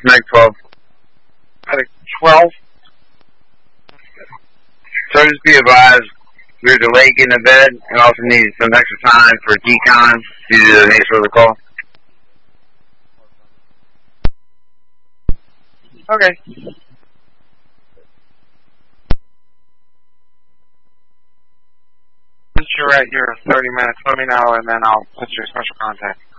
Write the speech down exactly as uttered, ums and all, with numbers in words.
Medic twelve. Medic twelve. So just be advised, we're delayed getting to bed and also need some extra time for decon due to the nature of the call. Okay. Once you're at your thirty minutes, let me know and then I'll put your special contact.